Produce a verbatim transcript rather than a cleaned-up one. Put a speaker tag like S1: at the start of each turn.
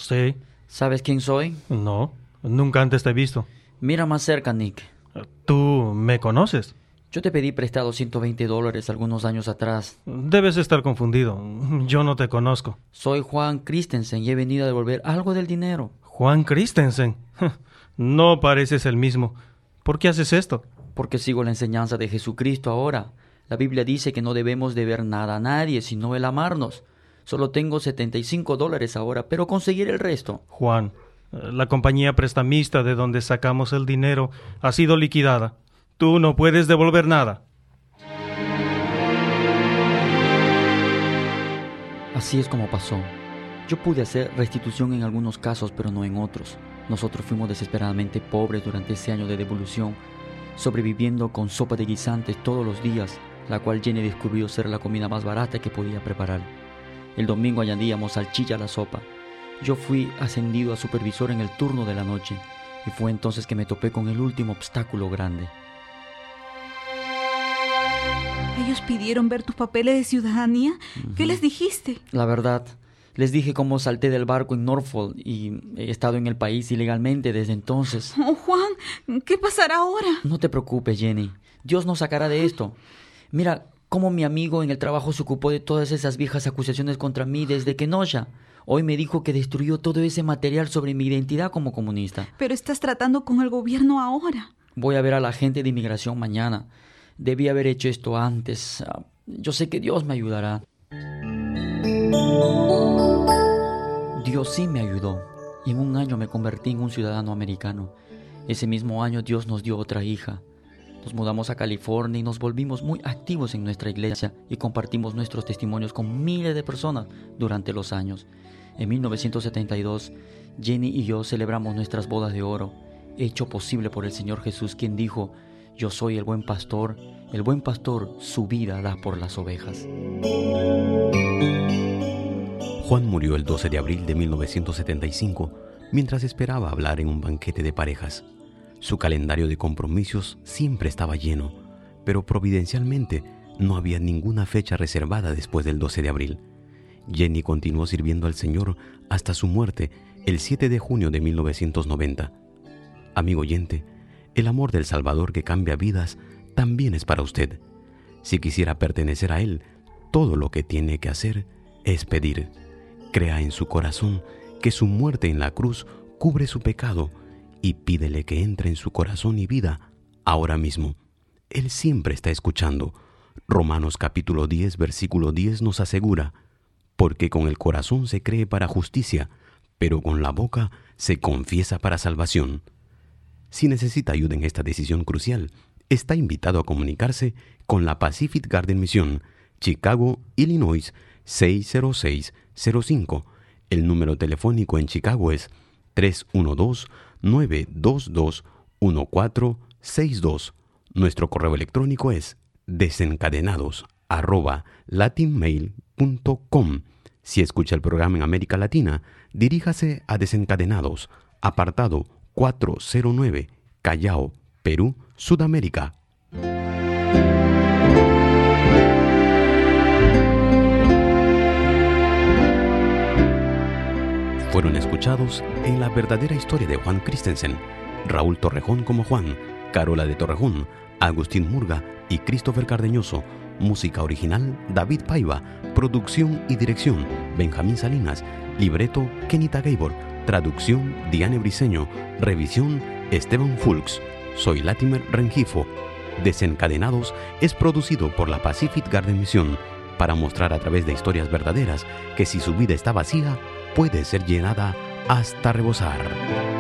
S1: Sí.
S2: ¿Sabes quién soy?
S1: No, nunca antes te he visto.
S2: Mira más cerca, Nick.
S1: ¿Tú me conoces?
S2: Yo te pedí prestado ciento veinte dólares algunos años atrás.
S1: Debes estar confundido. Yo no te conozco.
S2: Soy Juan Christensen y he venido a devolver algo del dinero.
S1: ¿Juan Christensen? No pareces el mismo. ¿Por qué haces esto?
S2: Porque sigo la enseñanza de Jesucristo ahora. La Biblia dice que no debemos deber nada a nadie, sino el amarnos. Solo tengo setenta y cinco dólares ahora, pero conseguiré el resto.
S1: Juan, la compañía prestamista de donde sacamos el dinero ha sido liquidada. Tú no puedes devolver nada.
S2: Así es como pasó. Yo pude hacer restitución en algunos casos, pero no en otros. Nosotros fuimos desesperadamente pobres durante ese año de devolución, sobreviviendo con sopa de guisantes todos los días, la cual Jenny descubrió ser la comida más barata que podía preparar. El domingo añadíamos salchicha a la sopa. Yo fui ascendido a supervisor en el turno de la noche, y fue entonces que me topé con el último obstáculo grande.
S3: ¿Ellos pidieron ver tus papeles de ciudadanía? Uh-huh. ¿Qué les dijiste?
S2: La verdad, les dije cómo salté del barco en Norfolk y he estado en el país ilegalmente desde entonces.
S3: Oh, Juan, ¿qué pasará ahora?
S2: No te preocupes, Jenny. Dios nos sacará de esto. Mira cómo mi amigo en el trabajo se ocupó de todas esas viejas acusaciones contra mí desde Kenosha. Hoy me dijo que destruyó todo ese material sobre mi identidad como comunista.
S3: Pero estás tratando con el gobierno ahora.
S2: Voy a ver a la agente de inmigración mañana. Debí haber hecho esto antes. Yo sé que Dios me ayudará. Dios sí me ayudó. Y en un año me convertí en un ciudadano americano. Ese mismo año Dios nos dio otra hija. Nos mudamos a California y nos volvimos muy activos en nuestra iglesia y compartimos nuestros testimonios con miles de personas durante los años. En mil novecientos setenta y dos, Jenny y yo celebramos nuestras bodas de oro, hecho posible por el Señor Jesús, quien dijo: yo soy el buen pastor, el buen pastor su vida da por las ovejas.
S4: Juan murió el doce de abril de mil novecientos setenta y cinco mientras esperaba hablar en un banquete de parejas. Su calendario de compromisos siempre estaba lleno, pero providencialmente no había ninguna fecha reservada después del doce de abril. Jenny continuó sirviendo al Señor hasta su muerte el siete de junio de mil novecientos noventa. Amigo oyente, el amor del Salvador que cambia vidas también es para usted. Si quisiera pertenecer a Él, todo lo que tiene que hacer es pedir. Crea en su corazón que su muerte en la cruz cubre su pecado y pídele que entre en su corazón y vida ahora mismo. Él siempre está escuchando. Romanos capítulo diez, versículo diez nos asegura: porque con el corazón se cree para justicia, pero con la boca se confiesa para salvación. Si necesita ayuda en esta decisión crucial, está invitado a comunicarse con la Pacific Garden Mission, Chicago, Illinois, seis cero seis cero cinco. El número telefónico en Chicago es tres uno dos, nueve dos dos, uno cuatro seis dos. Nuestro correo electrónico es desencadenados arroba latinmail punto com. Si escucha el programa en América Latina, diríjase a Desencadenados, apartado cuatrocientos nueve, Callao, Perú, Sudamérica. Fueron escuchados en La verdadera historia de Juan Christensen, Raúl Torrejón como Juan, Carola de Torrejón, Agustín Murga y Christopher Cardeñoso. Música original David Paiva. Producción y dirección Benjamín Salinas. Libreto Kenita Gabor. Traducción Diane Briceño. Revisión Esteban Fulks. Soy Latimer Rengifo. Desencadenados es producido por la Pacific Garden Mission para mostrar a través de historias verdaderas que si su vida está vacía, puede ser llenada hasta rebosar.